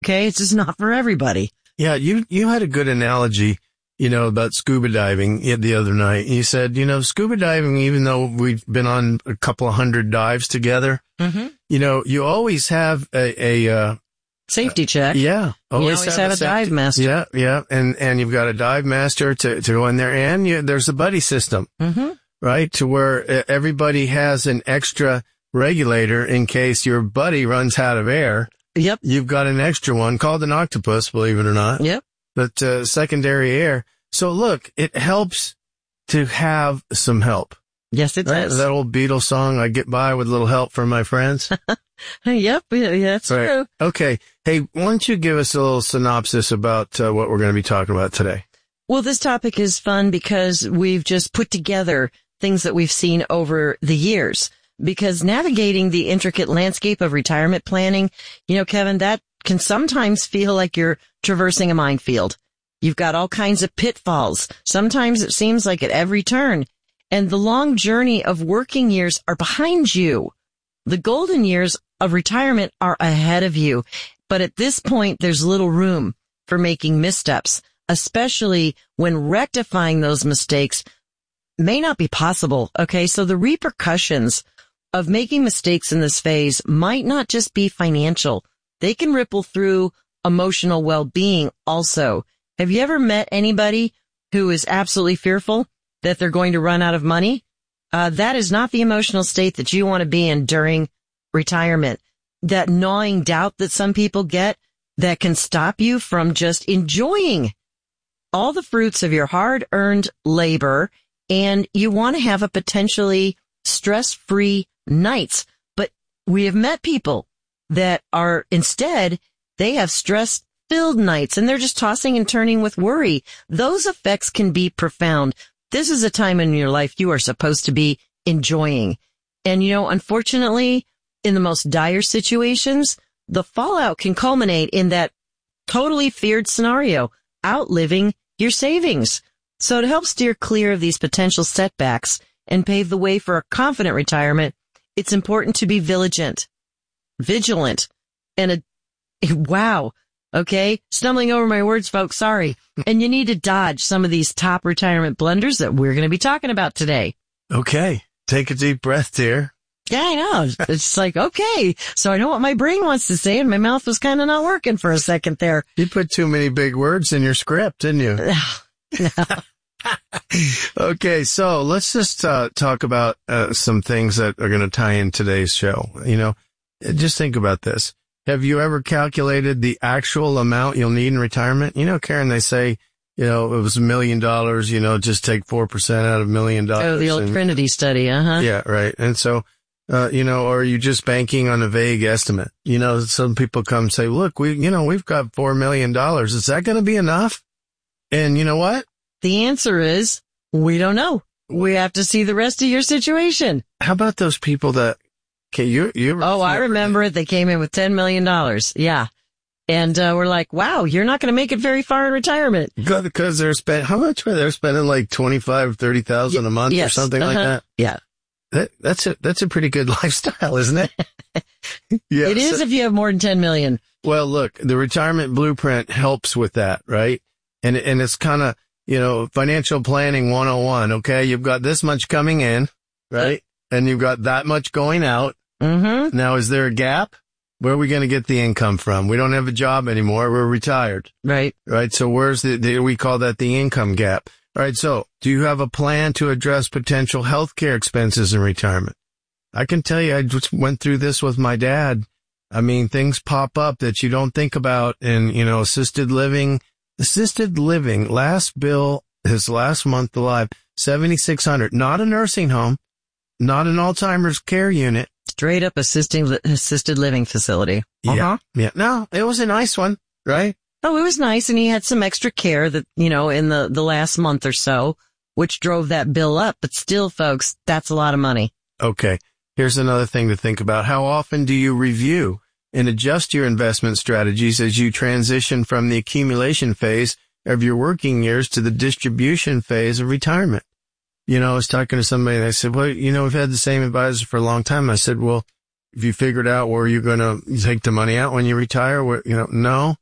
Okay. It's just not for everybody. Yeah. You had a good analogy, about scuba diving the other night. You said, scuba diving, even though we've been on a couple of hundred dives together, you always have a safety check. Yeah. You always have a dive master. Yeah. Yeah. And you've got a dive master to go in there, and there's a buddy system, right? To where everybody has an extra regulator in case your buddy runs out of air. Yep. You've got an extra one called an octopus, believe it or not. Yep. But secondary air. So look, it helps to have some help. Yes, it does. That old Beatles song, I get by with a little help from my friends. Yep. Yeah, that's true. Okay. Hey, why don't you give us a little synopsis about what we're going to be talking about today? Well, this topic is fun because we've just put together things that we've seen over the years. Because navigating the intricate landscape of retirement planning, Kevin, that can sometimes feel like you're traversing a minefield. You've got all kinds of pitfalls. Sometimes it seems like at every turn. And the long journey of working years are behind you. The golden years of retirement are ahead of you. But at this point, there's little room for making missteps, especially when rectifying those mistakes may not be possible. Okay, so the repercussions of making mistakes in this phase might not just be financial. They can ripple through emotional well-being also. Have you ever met anybody who is absolutely fearful that they're going to run out of money? That is not the emotional state that you want to be in during retirement. That gnawing doubt that some people get that can stop you from just enjoying all the fruits of your hard-earned labor, and you want to have a potentially stress-free nights. But we have met people that are instead, they have stress-filled nights and they're just tossing and turning with worry. Those effects can be profound. This is a time in your life you are supposed to be enjoying. And, unfortunately, in the most dire situations, the fallout can culminate in that totally feared scenario, outliving your savings. So to help steer clear of these potential setbacks and pave the way for a confident retirement, it's important to be vigilant, and wow. Okay. Stumbling over my words, folks. Sorry. And you need to dodge some of these top retirement blunders that we're going to be talking about today. Okay. Take a deep breath, dear. Yeah, I know. It's like, okay. So I know what my brain wants to say and my mouth was kind of not working for a second there. You put too many big words in your script, didn't you? No. Okay. So let's just talk about some things that are going to tie in today's show. Just think about this. Have you ever calculated the actual amount you'll need in retirement? Karen, they say, it was $1 million, just take 4% out of $1 million. Oh, the old Trinity study, Yeah, right. And so, or are you just banking on a vague estimate? Some people come say, look, we've got $4 million. Is that going to be enough? And you know what? The answer is, we don't know. We have to see the rest of your situation. How about those people that, okay, I remember it. They came in with $10 million. Yeah. And, we're like, wow, you're not going to make it very far in retirement. Because how much were they spending? Like $25,000, $30,000 a month or something like that? Yeah. That's a pretty good lifestyle, isn't it? Yeah. It is if you have more than 10 million. Well, look, the retirement blueprint helps with that, right? And it's kind of, financial planning 101. Okay. You've got this much coming in, right? And you've got that much going out. Mm-hmm. Now, is there a gap? Where are we going to get the income from? We don't have a job anymore. We're retired. Right. Right. So where's we call that the income gap. All right. So do you have a plan to address potential healthcare expenses in retirement? I can tell you, I just went through this with my dad. I mean, things pop up that you don't think about in, assisted living, last bill, his last month alive, $7,600, not a nursing home, not an Alzheimer's care unit. Straight up assisted living facility. Yeah. Yeah. No, it was a nice one, right? Oh, it was nice. And he had some extra care that, in the last month or so, which drove that bill up. But still, folks, that's a lot of money. Okay. Here's another thing to think about. How often do you review and adjust your investment strategies as you transition from the accumulation phase of your working years to the distribution phase of retirement? I was talking to somebody and I said, well, we've had the same advisor for a long time. I said, well, Have you figured out where you're going to take the money out when you retire? No.